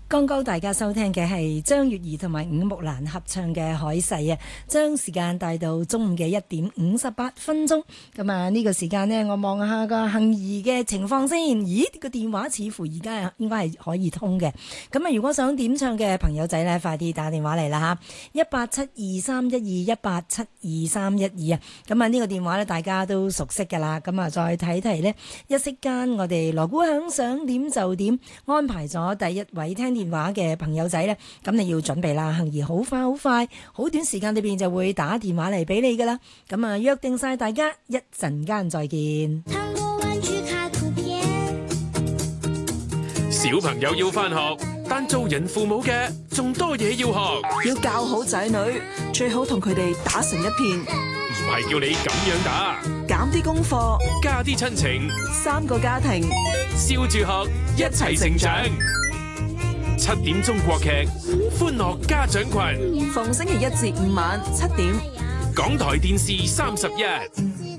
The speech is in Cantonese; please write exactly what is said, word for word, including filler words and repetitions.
剛剛大家收聽嘅係張月兒同埋伍木蘭合唱嘅《海誓》啊，將時間帶到中午嘅一點五十八分鐘。咁啊呢個時間呢，我望下個幸兒嘅情況先。咦，個電話似乎而家應該係可以通嘅。咁啊，如果想點唱嘅朋友仔呢，快啲打電話嚟啦吓，一八七二三一二一八七二三一二啊。咁啊呢個電話呢，大家都熟悉噶啦。咁啊再睇睇呢，一息間我哋鑼鼓響，想點就點，安排咗第一位聽電話嘅朋友仔呢，咁你要準備啦，幸兒好快好快，好短時間裏邊就會打電話嚟俾你噶啦，咁啊約定晒大家一陣間再見。 小朋友要返學，但做人父母嘅仲多嘢要學， 要教好仔女，最好同佢哋打成一片， 唔係叫你咁樣打， 減啲功課， 加啲親情， 三個家庭， 笑住學，一齊成長。七點鐘國劇，歡樂家長群， 逢星期一至五晚七點， 港台電視三十一。